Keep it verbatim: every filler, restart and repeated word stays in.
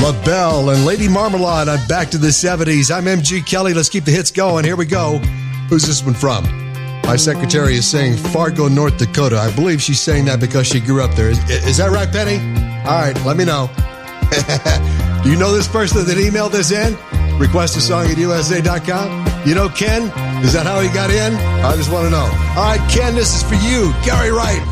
LaBelle and Lady Marmalade on Back to the seventies. I'm M G Kelly. Let's keep the hits going. Here we go. Who's this one from? My secretary is saying Fargo, North Dakota. I believe she's saying that because she grew up there. Is, is that right, Penny? All right, let me know. Do you know this person that emailed this in? Request a song at U S A dot com. You know Ken? Is that how he got in? I just want to know. All right, Ken, this is for you. Gary Wright.